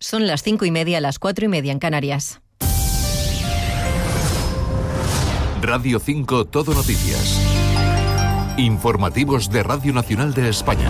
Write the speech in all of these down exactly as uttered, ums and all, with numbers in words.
Son las cinco y media, las cuatro y media en Canarias. Radio cinco Todo Noticias. Informativos de Radio Nacional de España.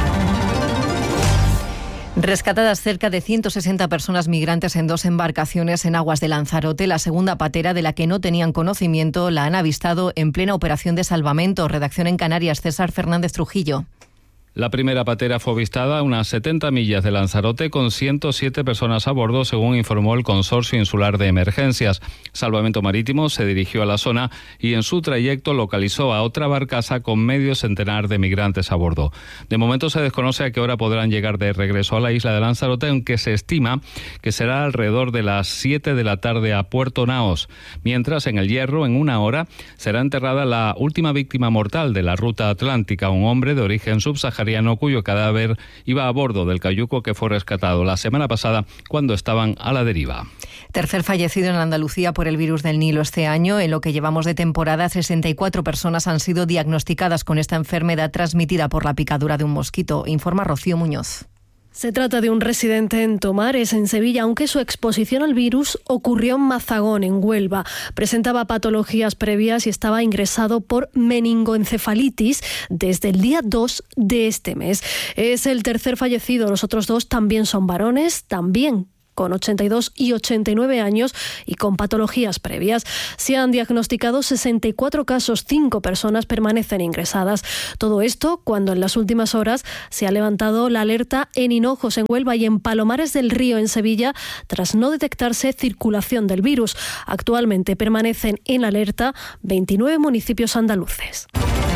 Rescatadas cerca de ciento sesenta personas migrantes en dos embarcaciones en aguas de Lanzarote. La segunda patera, de la que no tenían conocimiento, la han avistado en plena operación de salvamento. Redacción en Canarias, César Fernández Trujillo. La primera patera fue avistada a unas setenta millas de Lanzarote con ciento siete personas a bordo, según informó el Consorcio Insular de Emergencias. Salvamento Marítimo se dirigió a la zona y en su trayecto localizó a otra barcaza con medio centenar de migrantes a bordo. De momento se desconoce a qué hora podrán llegar de regreso a la isla de Lanzarote, aunque se estima que será alrededor de las siete de la tarde a Puerto Naos. Mientras, en El Hierro, en una hora, será enterrada la última víctima mortal de la ruta atlántica, un hombre de origen subsahariano cuyo cadáver iba a bordo del cayuco que fue rescatado la semana pasada cuando estaban a la deriva. Tercer fallecido en Andalucía por el virus del Nilo este año. En lo que llevamos de temporada, sesenta y cuatro personas han sido diagnosticadas con esta enfermedad transmitida por la picadura de un mosquito, informa Rocío Muñoz. Se trata de un residente en Tomares, en Sevilla, aunque su exposición al virus ocurrió en Mazagón, en Huelva. Presentaba patologías previas y estaba ingresado por meningoencefalitis desde el día dos de este mes. Es el tercer fallecido. Los otros dos también son varones, también con ochenta y dos y ochenta y nueve años y con patologías previas. Se han diagnosticado sesenta y cuatro casos, cinco personas permanecen ingresadas. Todo esto cuando en las últimas horas se ha levantado la alerta en Hinojos, en Huelva, y en Palomares del Río, en Sevilla, tras no detectarse circulación del virus. Actualmente permanecen en alerta veintinueve municipios andaluces.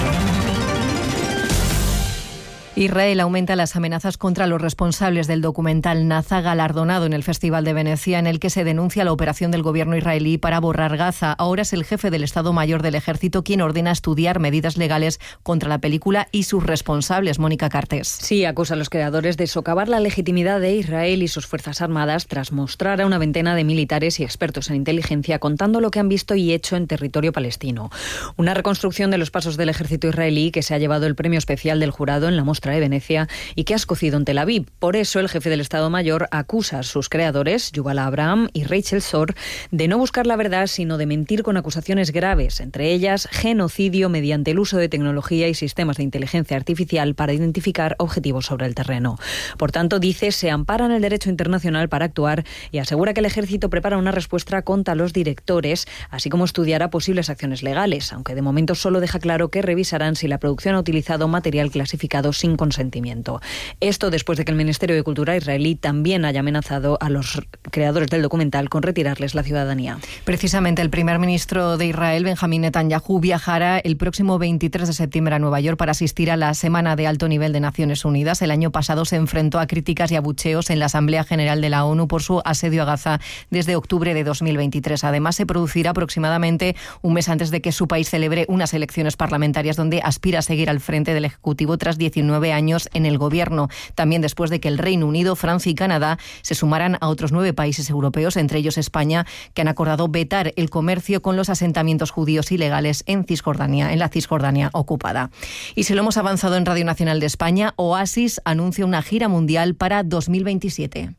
Israel aumenta las amenazas contra los responsables del documental Naza, galardonado en el Festival de Venecia, en el que se denuncia la operación del gobierno israelí para borrar Gaza. Ahora es el jefe del Estado Mayor del Ejército quien ordena estudiar medidas legales contra la película y sus responsables. Mónica Cartés. Sí, acusa a los creadores de socavar la legitimidad de Israel y sus Fuerzas Armadas tras mostrar a una veintena de militares y expertos en inteligencia contando lo que han visto y hecho en territorio palestino. Una reconstrucción de los pasos del ejército israelí que se ha llevado el premio especial del jurado en la muestra de Venecia y que ha escocido en Tel Aviv. Por eso el jefe del Estado Mayor acusa a sus creadores, Yuval Abraham y Rachel Sor, de no buscar la verdad, sino de mentir con acusaciones graves, entre ellas genocidio mediante el uso de tecnología y sistemas de inteligencia artificial para identificar objetivos sobre el terreno. Por tanto, dice, se ampara en el derecho internacional para actuar y asegura que el ejército prepara una respuesta contra los directores, así como estudiará posibles acciones legales, aunque de momento solo deja claro que revisarán si la producción ha utilizado material clasificado sin consentimiento. Esto después de que el Ministerio de Cultura israelí también haya amenazado a los creadores del documental con retirarles la ciudadanía. Precisamente el primer ministro de Israel, Benjamín Netanyahu, viajará el próximo veintitrés de septiembre a Nueva York para asistir a la Semana de Alto Nivel de Naciones Unidas. El año pasado se enfrentó a críticas y abucheos en la Asamblea General de la ONU por su asedio a Gaza desde octubre de dos mil veintitrés. Además, se producirá aproximadamente un mes antes de que su país celebre unas elecciones parlamentarias donde aspira a seguir al frente del Ejecutivo tras diecinueve años en el gobierno. También después de que el Reino Unido, Francia y Canadá se sumaran a otros nueve países europeos, entre ellos España, que han acordado vetar el comercio con los asentamientos judíos ilegales en Cisjordania, en la Cisjordania ocupada. Y si lo hemos avanzado en Radio Nacional de España, Oasis anuncia una gira mundial para dos mil veintisiete.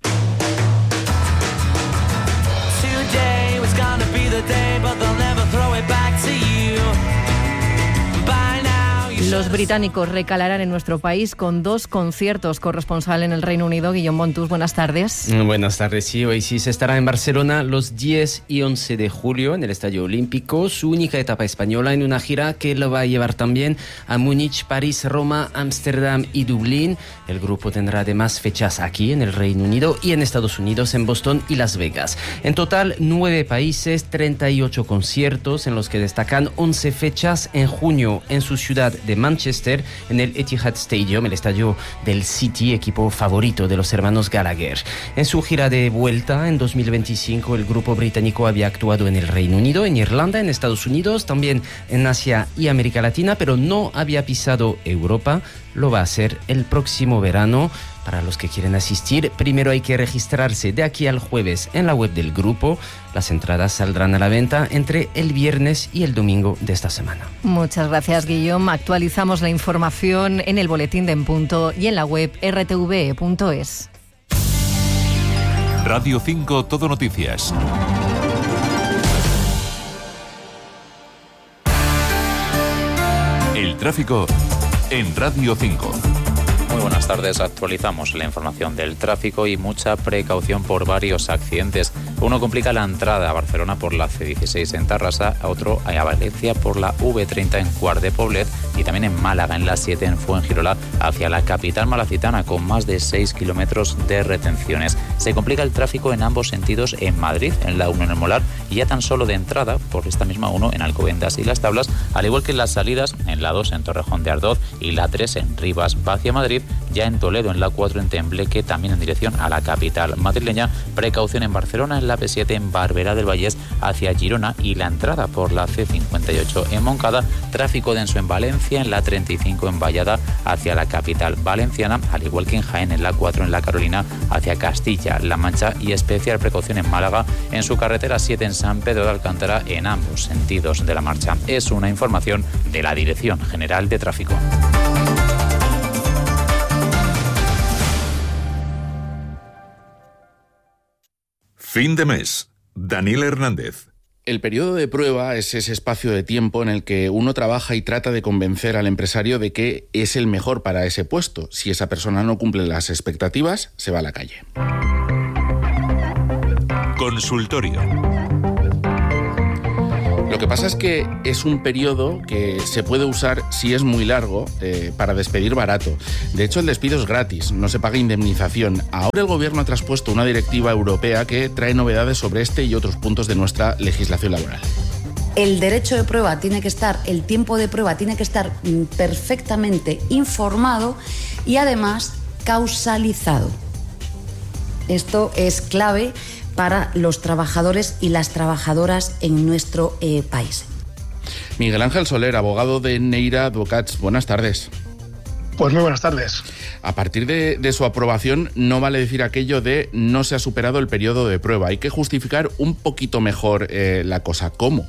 Los británicos recalarán en nuestro país con dos conciertos. Corresponsal en el Reino Unido, Guillaume Bontus, buenas tardes. Buenas tardes, sí. Oasis estará en Barcelona los diez y once de julio en el Estadio Olímpico, su única etapa española en una gira que lo va a llevar también a Múnich, París, Roma, Ámsterdam y Dublín. El grupo tendrá además fechas aquí en el Reino Unido y en Estados Unidos, en Boston y Las Vegas. En total, nueve países, treinta y ocho conciertos, en los que destacan once fechas en junio en su ciudad de Manchester, en el Etihad Stadium, el estadio del City, equipo favorito de los hermanos Gallagher. En su gira de vuelta en dos mil veinticinco, el grupo británico había actuado en el Reino Unido, en Irlanda, en Estados Unidos, también en Asia y América Latina, pero no había pisado Europa. Lo va a hacer el próximo verano. Para los que quieren asistir, primero hay que registrarse de aquí al jueves en la web del grupo. Las entradas saldrán a la venta entre el viernes y el domingo de esta semana. Muchas gracias, Guillaume. Actualizamos la información en el boletín de En Punto y en la web r t v punto es. Radio cinco Todo Noticias. El tráfico en Radio cinco. Muy buenas tardes, actualizamos la información del tráfico y mucha precaución por varios accidentes. Uno complica la entrada a Barcelona por la ce dieciséis en Tarrasa, otro a Valencia por la ve treinta en Quart de Poblet y también en Málaga en la siete en Fuengirola hacia la capital malacitana con más de seis kilómetros de retenciones. Se complica el tráfico en ambos sentidos en Madrid, en la uno en el Molar y ya tan solo de entrada por esta misma uno en Alcobendas y Las Tablas, al igual que en las salidas en la dos en Torrejón de Ardoz y la tres en Rivas hacia Madrid, ya en Toledo en la cuatro en Tembleque, también en dirección a la capital madrileña. Precaución en Barcelona en la pe siete en Barberá del Vallès hacia Girona y la entrada por la ce cincuenta y ocho en Moncada. Tráfico denso en Valencia en la treinta y cinco en Vallada hacia la capital valenciana, al igual que en Jaén en la cuatro en la Carolina hacia Castilla-La Mancha y especial precaución en Málaga en su carretera siete en San Pedro de Alcántara en ambos sentidos de la marcha. Es una información de la Dirección General de Tráfico. Fin de mes. Daniel Hernández. El periodo de prueba es ese espacio de tiempo en el que uno trabaja y trata de convencer al empresario de que es el mejor para ese puesto. Si esa persona no cumple las expectativas, se va a la calle. Consultorio. Lo que pasa es que es un periodo que se puede usar, si es muy largo, eh, para despedir barato. De hecho, el despido es gratis, no se paga indemnización. Ahora el Gobierno ha traspuesto una directiva europea que trae novedades sobre este y otros puntos de nuestra legislación laboral. El derecho de prueba tiene que estar, el tiempo de prueba tiene que estar perfectamente informado y además causalizado. Esto es clave para los trabajadores y las trabajadoras en nuestro eh, país. Miguel Ángel Soler, abogado de Neira Advocats. Buenas tardes. Pues muy buenas tardes. A partir de, de su aprobación no vale decir aquello de no se ha superado el periodo de prueba. Hay que justificar un poquito mejor eh, la cosa. ¿Cómo?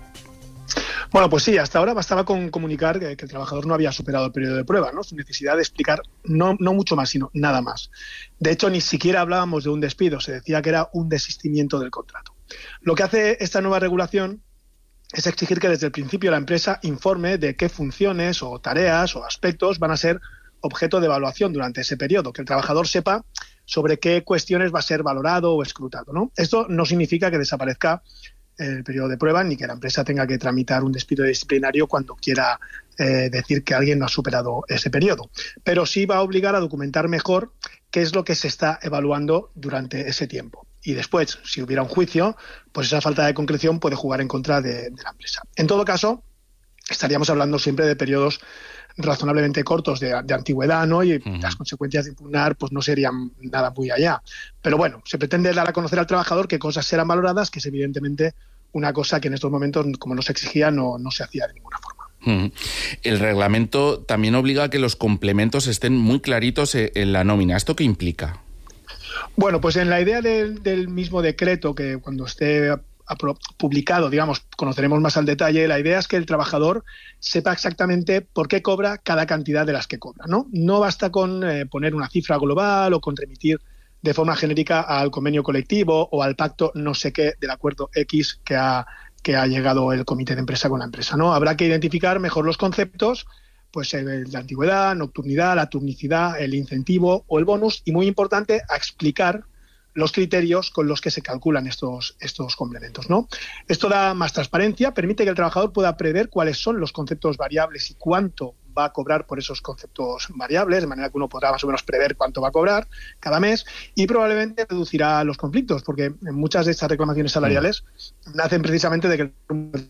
Bueno, pues sí, hasta ahora bastaba con comunicar que, que el trabajador no había superado el periodo de prueba, ¿no? Su necesidad de explicar no, no mucho más, sino nada más. De hecho, ni siquiera hablábamos de un despido, se decía que era un desistimiento del contrato. Lo que hace esta nueva regulación es exigir que desde el principio la empresa informe de qué funciones o tareas o aspectos van a ser objeto de evaluación durante ese periodo, que el trabajador sepa sobre qué cuestiones va a ser valorado o escrutado, ¿no? Esto no significa que desaparezca el periodo de prueba ni que la empresa tenga que tramitar un despido disciplinario cuando quiera eh, decir que alguien no ha superado ese periodo. Pero sí va a obligar a documentar mejor qué es lo que se está evaluando durante ese tiempo. Y después, si hubiera un juicio, pues esa falta de concreción puede jugar en contra de, de la empresa. En todo caso, estaríamos hablando siempre de periodos razonablemente cortos de, de antigüedad, ¿no? Y uh-huh. las consecuencias de impugnar pues no serían nada muy allá. Pero bueno, se pretende dar a conocer al trabajador qué cosas serán valoradas, que es evidentemente una cosa que en estos momentos, como no se exigía, no, no se hacía de ninguna forma. Uh-huh. El reglamento también obliga a que los complementos estén muy claritos en la nómina. ¿Esto qué implica? Bueno, pues en la idea del, del mismo decreto, que cuando esté publicado, digamos, conoceremos más al detalle, la idea es que el trabajador sepa exactamente por qué cobra cada cantidad de las que cobra, ¿no? No basta con eh, poner una cifra global o con remitir de forma genérica al convenio colectivo o al pacto no sé qué del acuerdo X que ha, que ha llegado el comité de empresa con la empresa, ¿no? Habrá que identificar mejor los conceptos, pues eh, la antigüedad, nocturnidad, la turnicidad, el incentivo o el bonus, y muy importante, a explicar los criterios con los que se calculan estos, estos complementos, ¿no? Esto da más transparencia, permite que el trabajador pueda prever cuáles son los conceptos variables y cuánto va a cobrar por esos conceptos variables, de manera que uno podrá más o menos prever cuánto va a cobrar cada mes, y probablemente reducirá los conflictos, porque muchas de estas reclamaciones salariales mm. nacen precisamente de que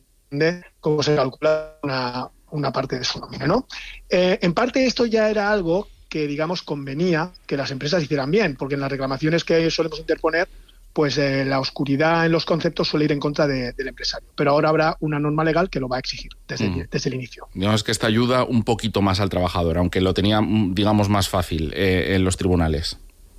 de cómo se calcula una, una parte de su nómina, ¿no? Eh, en parte esto ya era algo que, digamos, convenía que las empresas hicieran bien, porque en las reclamaciones que solemos interponer, pues eh, la oscuridad en los conceptos suele ir en contra de, del empresario. Pero ahora habrá una norma legal que lo va a exigir desde, mm. el, desde el inicio. Digamos que esta ayuda un poquito más al trabajador, aunque lo tenía, digamos, más fácil eh, en los tribunales.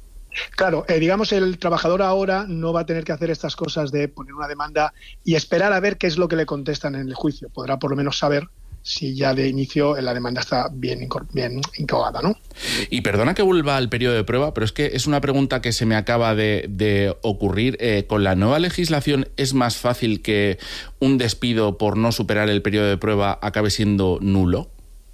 Claro, eh, digamos, el trabajador ahora no va a tener que hacer estas cosas de poner una demanda y esperar a ver qué es lo que le contestan en el juicio. Podrá por lo menos saber si ya de inicio la demanda está bien, bien incubada, ¿no? Y perdona que vuelva al periodo de prueba, pero es que es una pregunta que se me acaba de, de ocurrir. Eh, ¿Con la nueva legislación es más fácil que un despido por no superar el periodo de prueba acabe siendo nulo?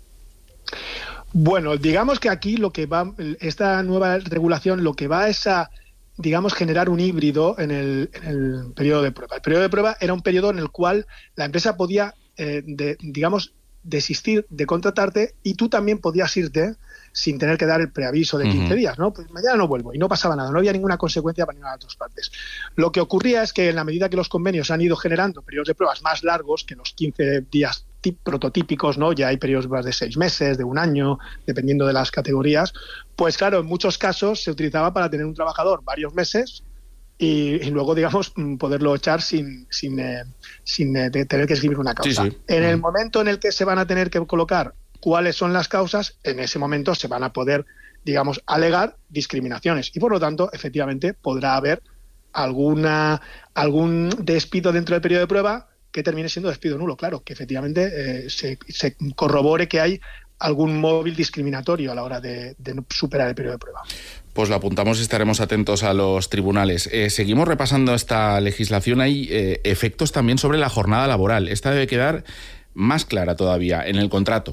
Bueno, digamos que aquí lo que va, esta nueva regulación lo que va es a, digamos, generar un híbrido en el, en el periodo de prueba. El periodo de prueba era un periodo en el cual la empresa podía, eh, de, digamos, desistir de contratarte y tú también podías irte sin tener que dar el preaviso de quince uh-huh. días, ¿no? Pues mañana no vuelvo, y no pasaba nada, no había ninguna consecuencia para ninguna de las dos partes. Lo que ocurría es que en la medida que los convenios han ido generando periodos de pruebas más largos que los quince días tip, prototípicos, ¿no? Ya hay periodos más de seis meses, de un año, dependiendo de las categorías, pues claro, en muchos casos se utilizaba para tener un trabajador varios meses y, y luego, digamos, poderlo echar sin, sin, eh, sin eh, tener que escribir una causa. Sí, sí. En el momento en el que se van a tener que colocar cuáles son las causas, en ese momento se van a poder, digamos, alegar discriminaciones y, por lo tanto, efectivamente, podrá haber alguna algún despido dentro del periodo de prueba que termine siendo despido nulo. Claro, que efectivamente eh, se, se corrobore que hay algún móvil discriminatorio a la hora de, de no superar el periodo de prueba. Pues lo apuntamos y estaremos atentos a los tribunales. Eh, seguimos repasando esta legislación. Hay eh, efectos también sobre la jornada laboral. Esta debe quedar más clara todavía en el contrato.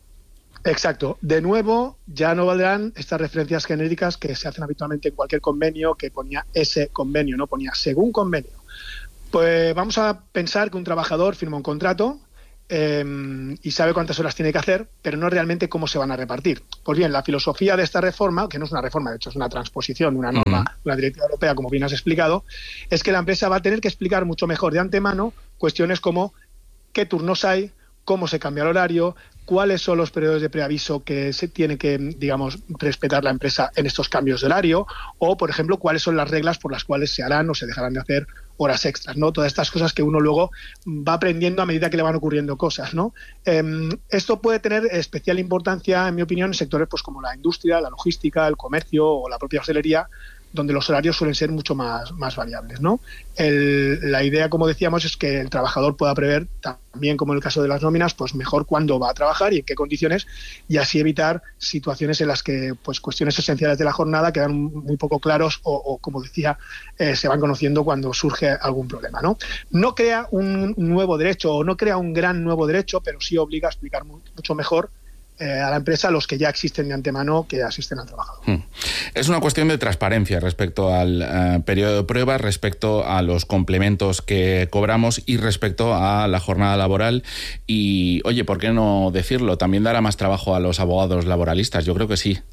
Exacto. De nuevo, ya no valdrán estas referencias genéricas que se hacen habitualmente en cualquier convenio, que ponía ese convenio, no ponía según convenio. Pues vamos a pensar que un trabajador firma un contrato eh, y sabe cuántas horas tiene que hacer, pero no realmente cómo se van a repartir. Pues bien, la filosofía de esta reforma, que no es una reforma, de hecho es una transposición de una norma, uh-huh. una directiva europea, como bien has explicado, es que la empresa va a tener que explicar mucho mejor de antemano cuestiones como qué turnos hay, cómo se cambia el horario, cuáles son los periodos de preaviso que se tiene que, digamos, respetar la empresa en estos cambios de horario, o, por ejemplo, cuáles son las reglas por las cuales se harán o se dejarán de hacer horas extras, ¿no? Todas estas cosas que uno luego va aprendiendo a medida que le van ocurriendo cosas, ¿no? Eh, esto puede tener especial importancia, en mi opinión, en sectores pues como la industria, la logística, el comercio o la propia hostelería, donde los horarios suelen ser mucho más, más variables, ¿no? El, la idea, como decíamos, es que el trabajador pueda prever, también como en el caso de las nóminas, pues mejor cuándo va a trabajar y en qué condiciones, y así evitar situaciones en las que pues cuestiones esenciales de la jornada quedan muy poco claros o, o como decía, eh, se van conociendo cuando surge algún problema, ¿no? No crea un nuevo derecho o no crea un gran nuevo derecho, pero sí obliga a explicar mucho mejor Eh, a la empresa los que ya existen de antemano que asisten al trabajador. Es una cuestión de transparencia respecto al uh, periodo de prueba, respecto a los complementos que cobramos y respecto a la jornada laboral. Y, oye, ¿por qué no decirlo? También dará más trabajo a los abogados laboralistas. Yo creo que sí.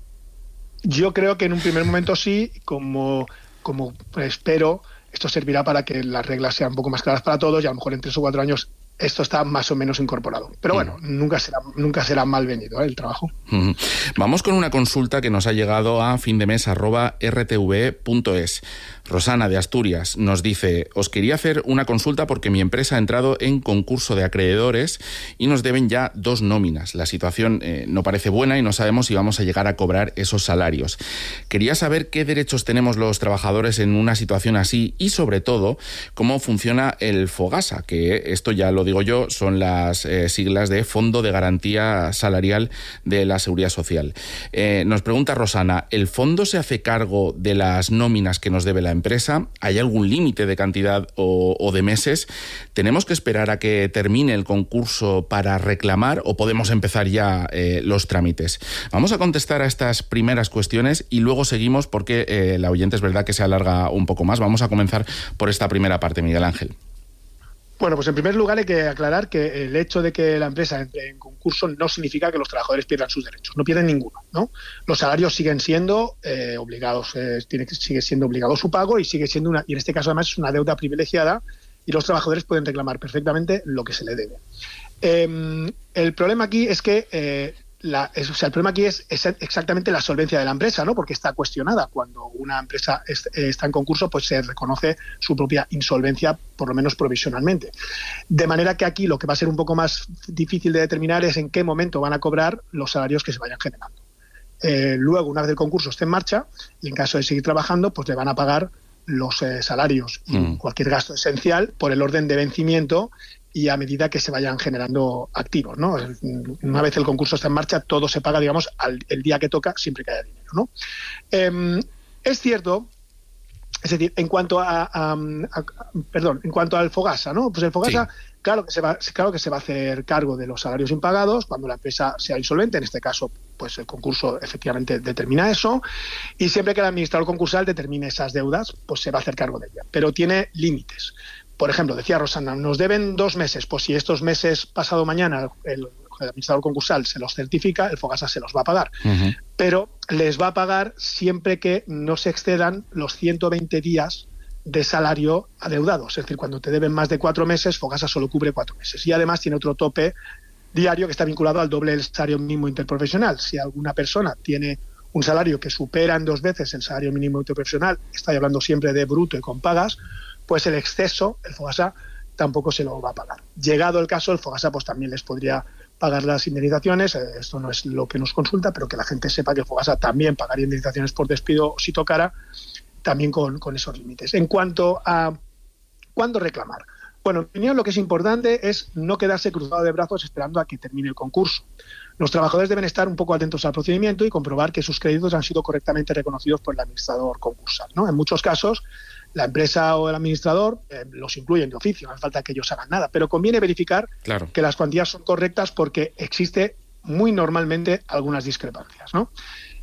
Yo creo que en un primer momento sí, como, como espero, esto servirá para que las reglas sean un poco más claras para todos y a lo mejor en tres o cuatro años esto está más o menos incorporado. Pero bueno, uh-huh. nunca será nunca será mal venido, ¿eh? El trabajo. Uh-huh. Vamos con una consulta que nos ha llegado a findemes arroba r t v punto es. Rosana, de Asturias, nos dice: os quería hacer una consulta porque mi empresa ha entrado en concurso de acreedores y nos deben ya dos nóminas. La situación eh, no parece buena y no sabemos si vamos a llegar a cobrar esos salarios. Quería saber qué derechos tenemos los trabajadores en una situación así y, sobre todo, cómo funciona el FOGASA, que esto ya lo digo yo, son las eh, siglas de Fondo de Garantía Salarial de la Seguridad Social. Eh, nos pregunta Rosana: ¿el fondo se hace cargo de las nóminas que nos debe la empresa? ¿Hay algún límite de cantidad o, o de meses? ¿Tenemos que esperar a que termine el concurso para reclamar o podemos empezar ya eh, los trámites? Vamos a contestar a estas primeras cuestiones y luego seguimos porque eh, la oyente es verdad que se alarga un poco más. Vamos a comenzar por esta primera parte, Miguel Ángel. Bueno, pues en primer lugar hay que aclarar que el hecho de que la empresa entre en concurso no significa que los trabajadores pierdan sus derechos, no pierden ninguno, ¿no? Los salarios siguen siendo eh, obligados, eh, tiene que sigue siendo obligado su pago y sigue siendo una, y en este caso además es una deuda privilegiada y los trabajadores pueden reclamar perfectamente lo que se le debe. Eh, el problema aquí es que eh, La, es, o sea, el problema aquí es, es exactamente la solvencia de la empresa, ¿no? Porque está cuestionada. Cuando una empresa es, está en concurso, pues se reconoce su propia insolvencia, por lo menos provisionalmente. De manera que aquí lo que va a ser un poco más difícil de determinar es en qué momento van a cobrar los salarios que se vayan generando. Eh, luego, una vez el concurso esté en marcha, y en caso de seguir trabajando, pues le van a pagar los eh, salarios y mm. cualquier gasto esencial por el orden de vencimiento y a medida que se vayan generando activos, ¿no? Una vez el concurso está en marcha, todo se paga, digamos, al, el día que toca, siempre que haya dinero, ¿no? Eh, es cierto, es decir, en cuanto a, a, a perdón, en cuanto al Fogasa, ¿no? Pues el Fogasa, sí. claro que se va, claro que se va a hacer cargo de los salarios impagados cuando la empresa sea insolvente. En este caso, pues el concurso efectivamente determina eso, y siempre que el administrador concursal determine esas deudas, pues se va a hacer cargo de ellas. Pero tiene límites. Por ejemplo, decía Rosana, nos deben dos meses, pues si estos meses, pasado mañana, el, el administrador concursal se los certifica, el Fogasa se los va a pagar. Uh-huh. Pero les va a pagar siempre que no se excedan los ciento veinte días de salario adeudados. Es decir, cuando te deben más de cuatro meses, Fogasa solo cubre cuatro meses. Y además tiene otro tope diario que está vinculado al doble del salario mínimo interprofesional. Si alguna persona tiene un salario que supera en dos veces el salario mínimo interprofesional, estoy hablando siempre de bruto y con pagas, pues el exceso, el Fogasa tampoco se lo va a pagar. Llegado el caso, el Fogasa pues también les podría pagar las indemnizaciones. Esto no es lo que nos consulta, pero que la gente sepa que el Fogasa también pagaría indemnizaciones por despido si tocara, también con, con esos límites. En cuanto a cuándo reclamar, bueno, en mi opinión lo que es importante es no quedarse cruzado de brazos esperando a que termine el concurso. Los trabajadores deben estar un poco atentos al procedimiento y comprobar que sus créditos han sido correctamente reconocidos por el administrador concursal, ¿no? En muchos casos, la empresa o el administrador eh, los incluyen de oficio, no hace falta que ellos hagan nada, pero conviene verificar claro. que las cuantías son correctas porque existe muy normalmente algunas discrepancias, ¿no?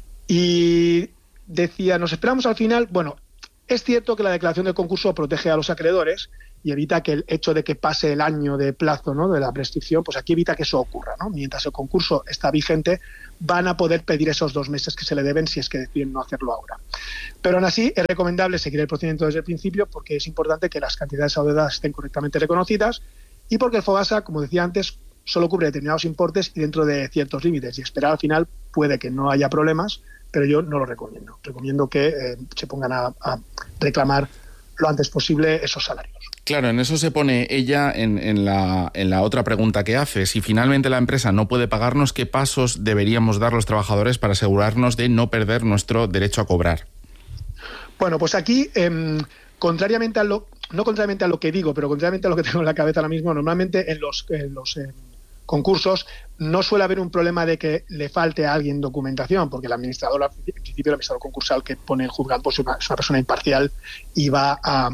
Y decía, nos esperamos al final. Bueno, es cierto que la declaración del concurso protege a los acreedores y evita que el hecho de que pase el año de plazo, ¿no?, de la prescripción, pues aquí evita que eso ocurra, ¿no? Mientras el concurso está vigente, van a poder pedir esos dos meses que se le deben si es que deciden no hacerlo ahora. Pero aún así es recomendable seguir el procedimiento desde el principio porque es importante que las cantidades adeudadas estén correctamente reconocidas y porque el Fogasa, como decía antes, solo cubre determinados importes y dentro de ciertos límites, y esperar al final puede que no haya problemas, pero yo no lo recomiendo. Recomiendo que eh, se pongan a, a reclamar lo antes posible esos salarios. Claro, en eso se pone ella en, en, la, en la otra pregunta que hace. Si finalmente la empresa no puede pagarnos, ¿qué pasos deberíamos dar los trabajadores para asegurarnos de no perder nuestro derecho a cobrar? Bueno, pues aquí, eh, contrariamente a lo, no contrariamente a lo que digo, pero contrariamente a lo que tengo en la cabeza ahora mismo, normalmente en los, en los eh, concursos no suele haber un problema de que le falte a alguien documentación, porque el administrador, en principio el administrador concursal que pone en juzgado pues es una, es una persona imparcial y va a...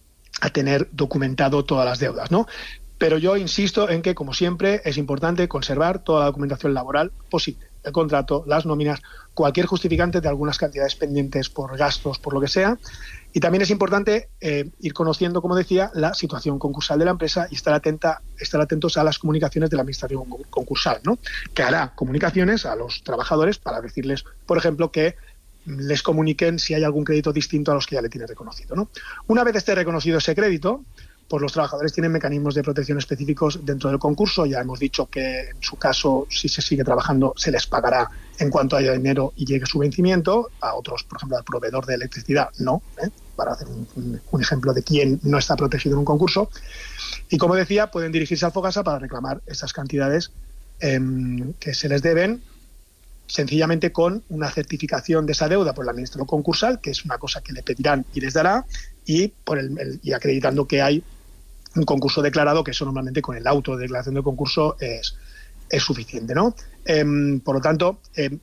a tener documentado todas las deudas, ¿no? Pero yo insisto en que, como siempre, es importante conservar toda la documentación laboral posible. El contrato, las nóminas, cualquier justificante de algunas cantidades pendientes por gastos, por lo que sea. Y también es importante eh, ir conociendo, como decía, la situación concursal de la empresa y estar atenta, estar atentos a las comunicaciones de la administración concursal, ¿no? Que hará comunicaciones a los trabajadores para decirles, por ejemplo, que les comuniquen si hay algún crédito distinto a los que ya le tiene reconocido, ¿no? Una vez esté reconocido ese crédito, pues los trabajadores tienen mecanismos de protección específicos dentro del concurso. Ya hemos dicho que en su caso, si se sigue trabajando, se les pagará en cuanto haya dinero y llegue su vencimiento. A otros, por ejemplo, al proveedor de electricidad, no, ¿eh? Para hacer un, un ejemplo de quién no está protegido en un concurso. Y como decía, pueden dirigirse al Fogasa para reclamar esas cantidades eh, que se les deben, sencillamente con una certificación de esa deuda por el administrador concursal, que es una cosa que le pedirán y les dará, y por el, el y acreditando que hay un concurso declarado, que eso normalmente con el auto de declaración de concurso es, es suficiente, ¿no? Eh, por lo tanto, eh,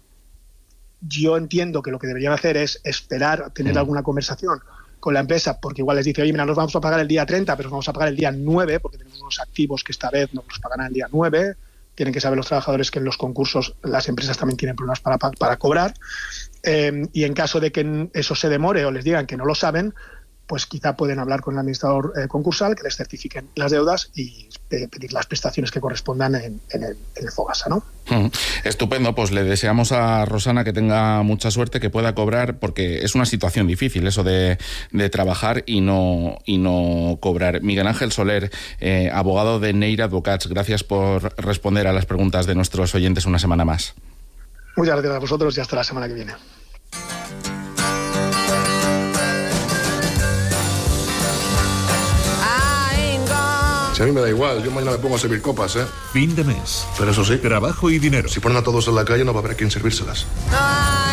yo entiendo que lo que deberían hacer es esperar a tener mm. alguna conversación con la empresa, porque igual les dice, oye, mira, nos vamos a pagar el día treinta, pero nos vamos a pagar el día nueve, porque tenemos unos activos que esta vez nos los pagarán el día nueve. Tienen que saber los trabajadores que en los concursos las empresas también tienen problemas para, para cobrar. Eh, y en caso de que eso se demore o les digan que no lo saben, pues quizá pueden hablar con el administrador eh, concursal, que les certifiquen las deudas y eh, pedir las prestaciones que correspondan en, en, el, en el Fogasa, ¿no? Mm, estupendo, pues le deseamos a Rosana que tenga mucha suerte, que pueda cobrar, porque es una situación difícil eso de, de trabajar y no, y no cobrar. Miguel Ángel Soler, eh, abogado de Neira Advocats, gracias por responder a las preguntas de nuestros oyentes una semana más. Muchas gracias a vosotros y hasta la semana que viene. A mí me da igual, yo mañana me pongo a servir copas, ¿eh? Fin de mes. Pero eso sí, trabajo y dinero. Si ponen a todos en la calle no va a haber a quién servírselas.